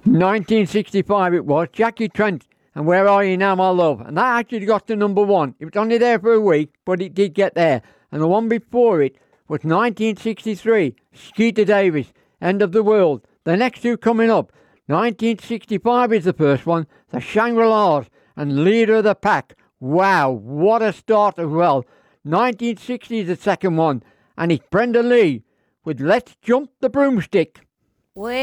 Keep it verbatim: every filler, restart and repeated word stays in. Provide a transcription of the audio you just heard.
nineteen sixty-five it was, Jackie Trent, and Where Are You Now, My Love? And that actually got to number one. It was only there for a week, but it did get there. And the one before it was nineteen sixty-three, Skeeter Davis, End of the World. The next two coming up, nineteen sixty-five is the first one, the Shangri-Las, and Leader of the Pack. Wow, what a start as well. nineteen sixty is the second one, and it's Brenda Lee with Let's Jump the Broomstick. Well,